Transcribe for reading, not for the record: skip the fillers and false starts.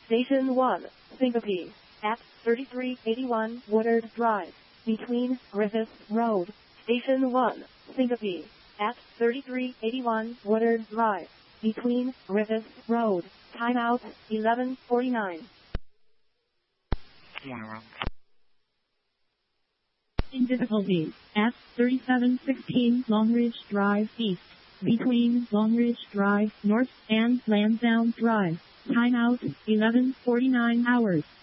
Station 1, Syncope, at 3381 Woodard Drive, between Griffith Road. Station 1, Syncope, at 3381 Woodard Drive, between Griffith Road. Timeout, 11:49. In difficulties, at 3716 Longridge Drive East, between Longridge Drive North and Lansdowne Drive. Timeout, 11:49 hours.